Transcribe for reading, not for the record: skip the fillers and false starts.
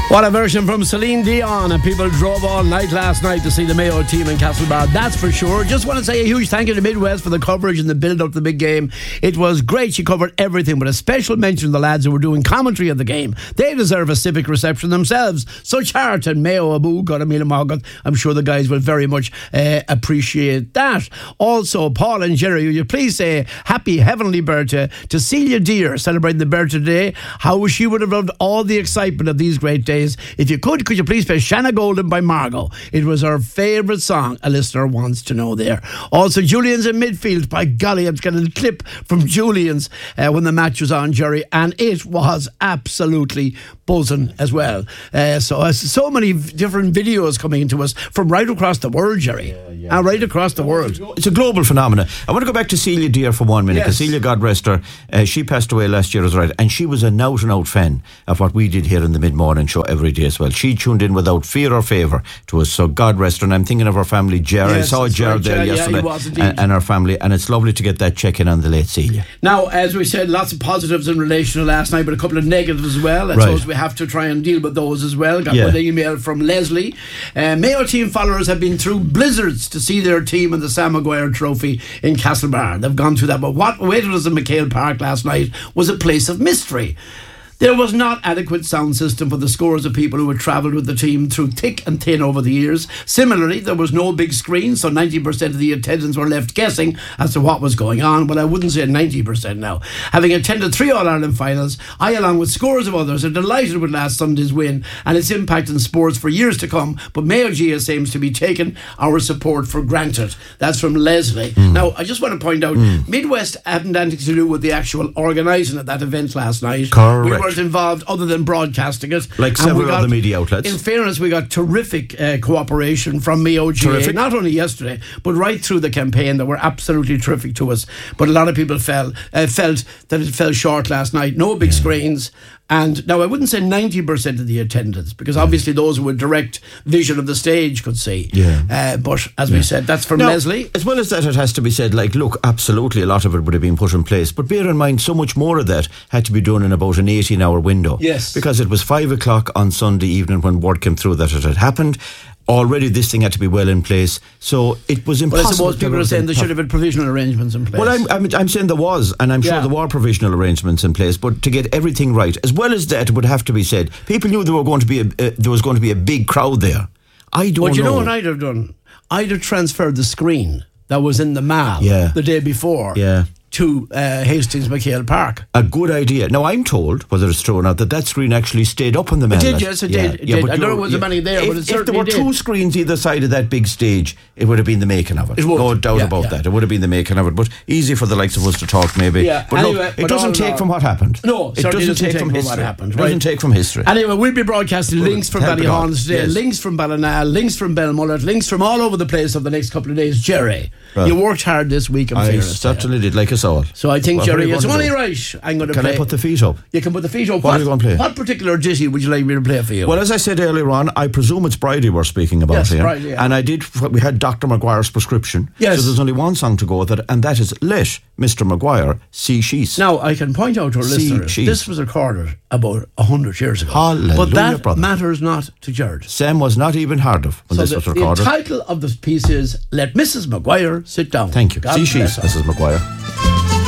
What a version from Celine Dion, and people drove all night last night to see the Mayo team in Castlebar, that's for sure. Just want to say a huge thank you to Midwest for the coverage and the build-up to the big game. It was great, she covered everything, but a special mention to the lads who were doing commentary of the game. They deserve a civic reception themselves. Such heart, and Mayo Abu, God Amila Mogat. I'm sure the guys will very much appreciate that. Also, Paul and Jerry, will you please say happy heavenly birthday to Celia Deere, celebrating the birthday today. How she would have loved all the excitement of these great days. If you could you please play Shanna Golden by Margot? It was her favourite song, a listener wants to know there. Also, Julian's in midfield. By golly, I'm getting a clip from Julian's when the match was on, Jerry, and it was absolutely buzzing as well. So many different videos coming into us from right across the world, Jerry. Right across the world. It's a global phenomenon. I want to go back to Celia Deere for 1 minute, because Celia, God rest her, she passed away last year, is right, and she was an out-and-out fan of what we did here in the mid-morning show every day as well. She tuned in without fear or favour to us, so God rest her. And I'm thinking of her family, Ger. I saw Ger there yesterday, and her family, and it's lovely to get that check-in on the late Celia. Now, as we said, lots of positives in relation to last night, but a couple of negatives as well. I suppose we have to try and deal with those as well. Got one email from Leslie. Mayo team followers have been through blizzards to see their team in the Sam Maguire Trophy in Castlebar. They've gone through that, but what awaited us in McHale Park last night was a place of mystery. There was not adequate sound system for the scores of people who had travelled with the team through thick and thin over the years. Similarly, there was no big screen, so 90% of the attendants were left guessing as to what was going on. Well, I wouldn't say 90% now. Having attended 3 All-Ireland finals, I, along with scores of others, are delighted with last Sunday's win and its impact on sports for years to come, but Mayo GA seems to be taking our support for granted. That's from Leslie. Now, I just want to point out, Midwest hadn't anything to do with the actual organising of that event last night. Correct. We weren't involved other than broadcasting it, like several other media outlets. In fairness, we got terrific cooperation from Mayo GA, not only yesterday but right through the campaign. They were absolutely terrific to us, but a lot of people felt that it fell short last night. No big screens. And now I wouldn't say 90% of the attendance, because obviously those with direct vision of the stage could see. But as we said, that's from Leslie. As well as that, it has to be said, like, look, absolutely a lot of it would have been put in place, but bear in mind, so much more of that had to be done in about an 18-hour window. Because it was 5 o'clock on Sunday evening when word came through that it had happened. Already this thing had to be well in place, so it was impossible. Well, I suppose people are saying there should have been provisional arrangements in place. Well, I'm saying there was, and I'm sure there were provisional arrangements in place, but to get everything right, as well as that, it would have to be said, people knew there was going to be a big crowd there. I don't know. But you know what I'd have done? I'd have transferred the screen that was in the Mall the day before to Hastings McHale Park. A good idea. Now, I'm told, whether it's true or not, that screen actually stayed up on the Mall. It did, yes, it did. I don't know there was many there, but it certainly did. If there were 2 screens either side of that big stage, it would have been the making of it. No doubt about that. It would have been the making of it, but easy for the likes of us to talk, maybe. But anyway, look, it doesn't take from what happened. No, it doesn't take from history. It doesn't take from history. Anyway, we'll be broadcasting links from Ballyhon today, links from Ballina, links from Belmullet, links from all over the place over the next couple of days. Jerry, you worked hard this week, I certainly did, like us all. So I think, Jerry, it's only right. I'm going to play. Can I put the feet up? You can put the feet up. What are you going to play? What particular ditty would you like me to play for you? Well, as I said earlier on, I presume it's Bridie we're speaking about here. Bridie, and we had Dr. Maguire's prescription. So there's only one song to go with it, and that is Let Mr. Maguire See She's. Now, I can point out to our listeners, this was recorded about 100 years ago. Hallelujah, but that brother. matters not to Jared. Sam was not even heard of when this was recorded. The title of the piece is Let Mrs. Maguire Sit Down. Thank you. See She's, Mrs. Maguire.